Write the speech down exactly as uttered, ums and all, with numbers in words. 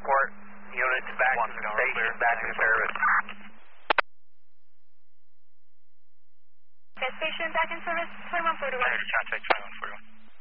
Report units back to the station, back in service. Okay, station back in service, twenty-one forty-one. Contact twenty-one forty-one.